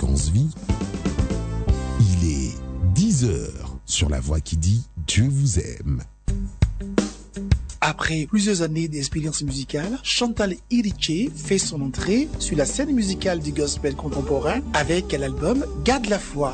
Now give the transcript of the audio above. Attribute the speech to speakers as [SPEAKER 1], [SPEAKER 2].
[SPEAKER 1] Fréquence Vie. Il est 10h sur La Voix qui dit Dieu vous aime.
[SPEAKER 2] Après plusieurs années d'expérience musicale, Chantal Iriche fait son entrée sur la scène musicale du gospel contemporain avec l'album Garde la foi.